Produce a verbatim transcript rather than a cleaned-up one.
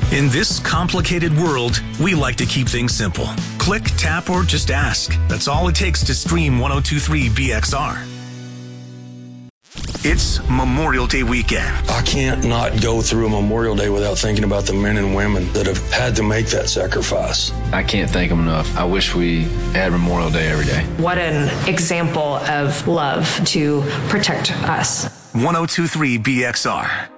In this complicated world, we like to keep things simple. Click, tap, or just ask. That's all it takes to stream ten twenty-three B X R. It's Memorial Day weekend. I can't not go through a Memorial Day without thinking about the men and women that have had to make that sacrifice. I can't thank them enough. I wish we had Memorial Day every day. What an example of love to protect us. ten twenty-three B X R.